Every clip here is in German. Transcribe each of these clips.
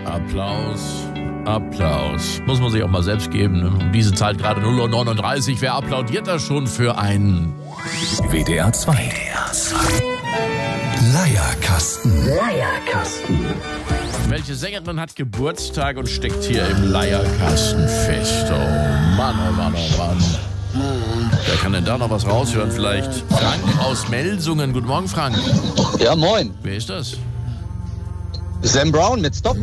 Applaus. Muss man sich auch mal selbst geben. Ne? Um diese Zeit gerade 0:39 Uhr. Wer applaudiert da schon für einen? WDR 2. Leierkasten. Welche Sängerin hat Geburtstag und steckt hier im Leierkasten fest? Oh Mann, oh Mann, oh Mann. Wer kann denn da noch was raushören? Vielleicht Frank aus Melsungen. Guten Morgen, Frank. Ja, moin. Wer ist das? Sam Brown mit Stop.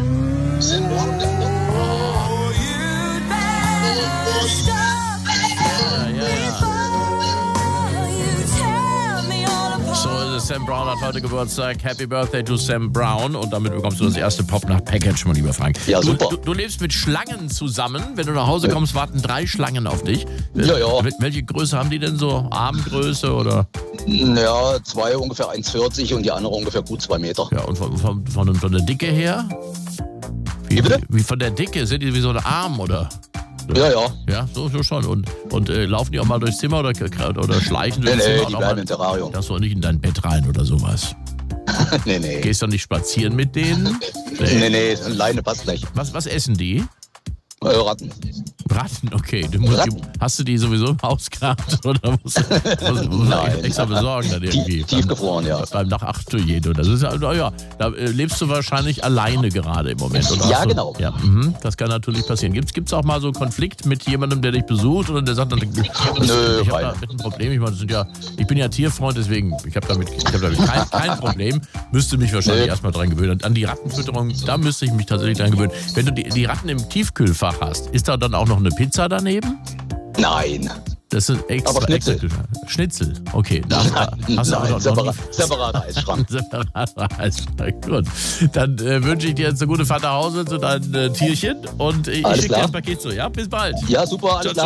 So ist es. Sam Brown hat heute Geburtstag. Happy Birthday to Sam Brown. Und damit bekommst du das erste Pop-Nacht-Package, mein lieber Frank. Ja, super. Du lebst mit Schlangen zusammen. Wenn du nach Hause kommst, warten 3 Schlangen auf dich. Ja. Welche Größe haben die denn so? Armgröße oder? Ja, 2 ungefähr 1,40 und die andere ungefähr gut 2 Meter. Ja, und von der Dicke her? Wie bitte? Wie von der Dicke? Sind die wie so ein Arm, oder? Ja. Ja, so schon. Und laufen die auch mal durchs Zimmer oder schleichen durchs Zimmer? Nee, die bleiben im Terrarium. Das soll nicht in dein Bett rein oder sowas. Nee. Gehst du nicht spazieren mit denen? Nee, Leine passt nicht. Was essen die? Ratten. Ratten, okay. Ratten? Hast du die sowieso im Haus gehabt oder musst du Nein. extra besorgen dann irgendwie? Tiefgefroren, ja. Beim Nach-8-Jet. Das ist ja, da lebst du wahrscheinlich alleine gerade im Moment. Oder Ja, genau. Ja, das kann natürlich passieren. Gibt's auch mal so einen Konflikt mit jemandem, der dich besucht oder der sagt, ich habe damit ein Problem. Ich meine, ich bin ja Tierfreund, deswegen ich habe damit kein Problem. Müsste mich wahrscheinlich erstmal dran gewöhnen. Und an die Rattenfütterung, da müsste ich mich tatsächlich dran gewöhnen. Wenn du die Ratten im Tiefkühlfach hast, ist da dann auch noch eine Pizza daneben? Nein. Das ist extra. Aber Schnitzel. Schnitzel, okay. Separater Eisschrank. Separater Eisschrank, gut. Dann wünsche ich dir jetzt eine gute Fahrt nach Hause zu deinen Tierchen und ich schicke dir das Paket zu. Ja, bis bald. Ja, super, alles klar.